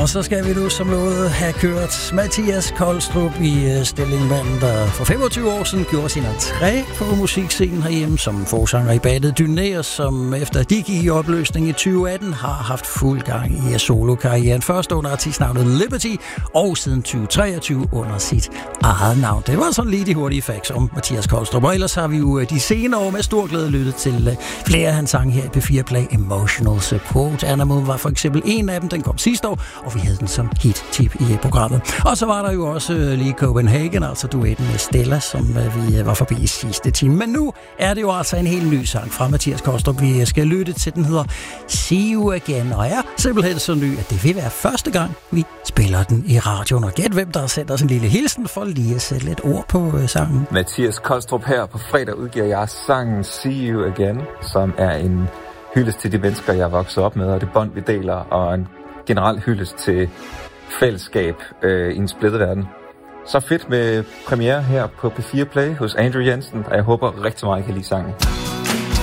Og så skal vi nu som lovet have kørt Mathias Kolstrup i stillingmanden, der for 25 år siden gjorde sin entré på musikscenen herhjemme som forsanger i bandet Dynæer, som efter de gik i opløsning i 2018 har haft fuld gang i solokarrieren. Først under artistnavnet Liberty, og siden 2023 under sit eget navn. Det var sådan lige de hurtige facts om Mathias Kolstrup. Og ellers har vi jo de senere år med stor glæde lyttet til flere af hans sange her i P4 Play. Emotional Support Animal var for eksempel en af dem. Den kom sidste år, og vi havde den som hit-tip i programmet. Og så var der jo også lige Copenhagen, altså duetten med Stella, som vi var forbi i sidste time. Men nu er det jo altså en helt ny sang fra Mathias Kolstrup, vi skal lytte til. Den hedder See You Again, og er simpelthen så ny, at det vil være første gang, vi spiller den i radioen. Og gæt, hvem der har sendt os en lille hilsen for lige at sætte lidt ord på sangen. Mathias Kolstrup her. På fredag udgiver jeg sangen See You Again, som er en hyldest til de mennesker, jeg er vokset op med, og det bånd, vi deler, og en generel hyldest til fællesskab i en splittet verden. Så fedt med premiere her på P4 Play hos Andrew Jensen, og jeg håber rigtig meget, I kan lide sangen.